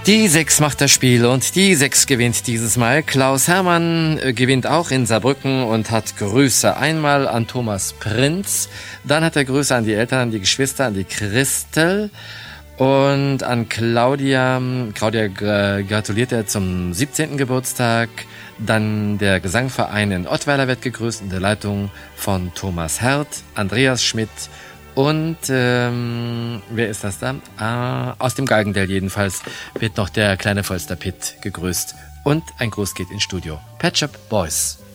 Die 6 macht das Spiel und die 6 gewinnt dieses Mal. Klaus Hermann gewinnt auch in Saarbrücken und hat Grüße einmal an Thomas Prinz, dann hat er Grüße an die Eltern, an die Geschwister, an die Christel und an Claudia. Claudia gratuliert er zum 17. Geburtstag. Dann der Gesangverein in Ottweiler wird gegrüßt in der Leitung von Thomas Hert, Andreas Schmidt. Und wer ist das da? Aus dem Galgendell jedenfalls wird noch der kleine Volster Pitt gegrüßt. Und ein Gruß geht ins Studio. Pet Shop Boys.